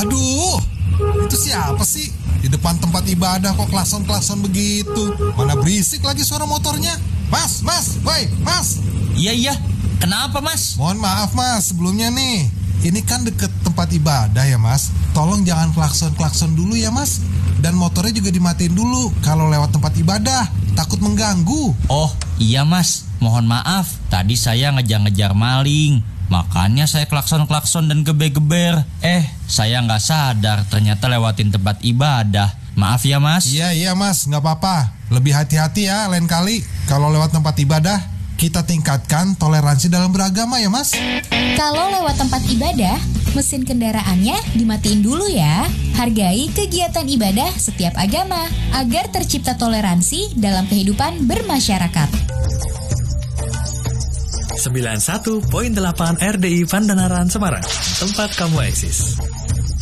Aduh, itu siapa sih? Di depan tempat ibadah kok klakson-klakson begitu? Mana berisik lagi suara motornya? Mas, woi, mas. Iya, kenapa mas? Mohon maaf mas, sebelumnya nih. Ini kan deket tempat ibadah ya mas. Tolong jangan klakson-klakson dulu ya mas. Dan motornya juga dimatiin dulu kalau lewat tempat ibadah. Takut mengganggu. Oh iya mas, mohon maaf. Tadi saya ngejar-ngejar maling. Makanya saya klakson-klakson dan geber-geber. Saya nggak sadar ternyata lewatin tempat ibadah. Maaf ya mas. Iya mas, nggak apa-apa. Lebih hati-hati ya lain kali. Kalau lewat tempat ibadah, kita tingkatkan toleransi dalam beragama ya mas. Kalau lewat tempat ibadah, mesin kendaraannya dimatiin dulu ya. Hargai kegiatan ibadah setiap agama agar tercipta toleransi dalam kehidupan bermasyarakat. 91.8 RDI Pandanaran Semarang, tempat kamu eksis.